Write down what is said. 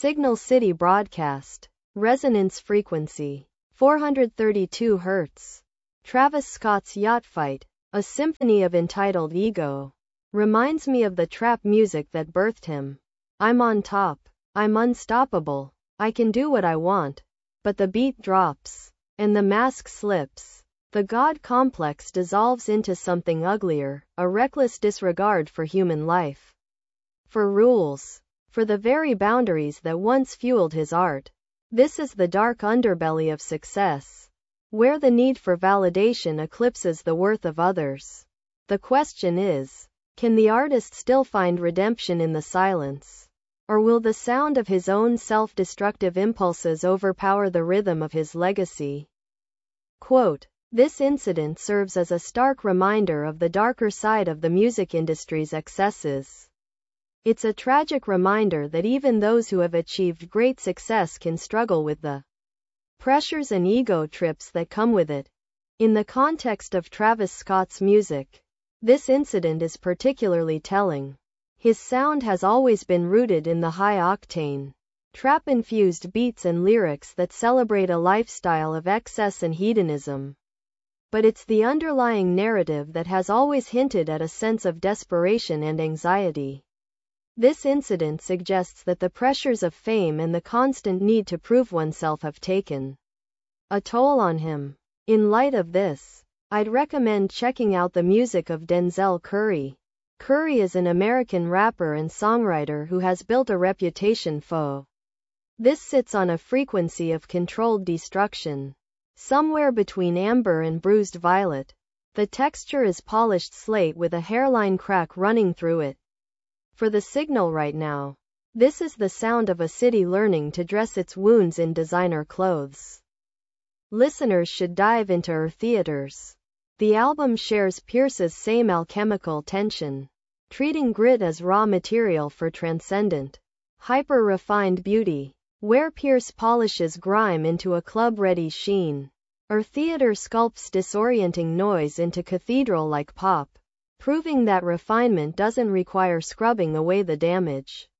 Signal City broadcast. Resonance frequency. 432 Hz. Travis Scott's Yacht Fight. A symphony of entitled ego. Reminds me of the trap music that birthed him. I'm on top. I'm unstoppable. I can do what I want. But the beat drops. And the mask slips. The God complex dissolves into something uglier, a reckless disregard for human life. For rules. For the very boundaries that once fueled his art. This is the dark underbelly of success, where the need for validation eclipses the worth of others. The question is, can the artist still find redemption in the silence? Or will the sound of his own self-destructive impulses overpower the rhythm of his legacy? Quote, this incident serves as a stark reminder of the darker side of the music industry's excesses. It's a tragic reminder that even those who have achieved great success can struggle with the pressures and ego trips that come with it. In the context of Travis Scott's music, this incident is particularly telling. His sound has always been rooted in the high-octane, trap-infused beats and lyrics that celebrate a lifestyle of excess and hedonism. But it's the underlying narrative that has always hinted at a sense of desperation and anxiety. This incident suggests that the pressures of fame and the constant need to prove oneself have taken a toll on him. In light of this, I'd recommend checking out the music of Denzel Curry. Curry is an American rapper and songwriter who has built a reputation for this sits on a frequency of controlled destruction, somewhere between amber and bruised violet. The texture is polished slate with a hairline crack running through it. For the signal right now, this is the sound of a city learning to dress its wounds in designer clothes. Listeners should dive into her theaters. The album shares Pierce's same alchemical tension, treating grit as raw material for transcendent, hyper-refined beauty, where Pierce polishes grime into a club-ready sheen. Her theater sculpts disorienting noise into cathedral-like pop, proving that refinement doesn't require scrubbing away the damage.